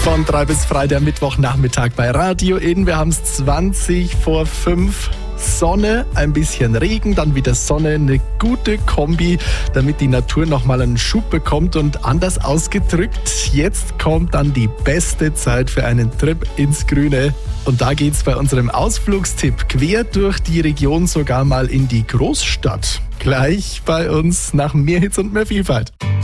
Von 3 bis Freitag, Mittwochnachmittag bei Radio In. Wir haben es 20 vor 5. Sonne, ein bisschen Regen, dann wieder Sonne, eine gute Kombi, damit die Natur nochmal einen Schub bekommt. Und anders ausgedrückt, jetzt kommt dann die beste Zeit für einen Trip ins Grüne. Und da geht's bei unserem Ausflugstipp quer durch die Region, sogar mal in die Großstadt. Gleich bei uns nach mehr Hits und mehr Vielfalt.